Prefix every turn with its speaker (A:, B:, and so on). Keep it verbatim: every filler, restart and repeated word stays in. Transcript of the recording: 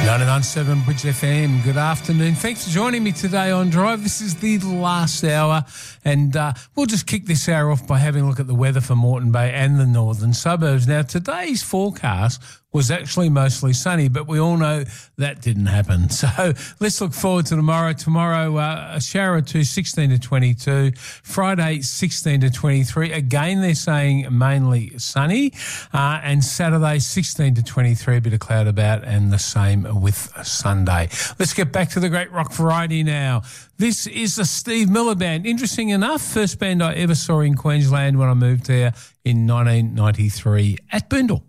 A: ninety-nine point seven Bridge F M. Good afternoon. Thanks for joining me today on Drive. This is the last hour, and uh, we'll just kick this hour off by having a look at the weather for Moreton Bay and the northern suburbs. Now, today's forecast was actually mostly sunny, but we all know that didn't happen. So let's look forward to tomorrow. Tomorrow, uh, a shower or two, sixteen to twenty-two. Friday, sixteen to twenty-three. Again, they're saying mainly sunny. Uh, and Saturday, sixteen to twenty-three, a bit of cloud about, and the same with Sunday. Let's get back to the great rock variety now. This is the Steve Miller Band. Interesting enough, first band I ever saw in Queensland when I moved there in nineteen ninety-three at Boondall.